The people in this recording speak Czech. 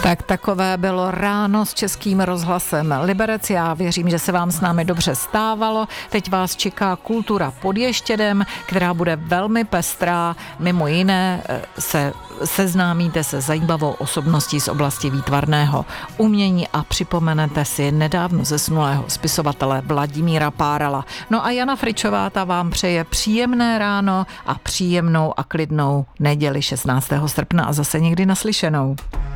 Tak takové bylo ráno s Českým rozhlasem Liberec. Já věřím, že se vám s námi dobře stávalo. Teď vás čeká kultura pod Ještědem, která bude velmi pestrá. Mimo jiné seznámíte se zajímavou osobností z oblasti výtvarného umění a připomenete si nedávno zesnulého spisovatele Vladimíra Párala. No a Jana Fričová ta vám přeje příjemné ráno a příjemnou a klidnou neděli 16. srpna a zase někdy naslyšenou.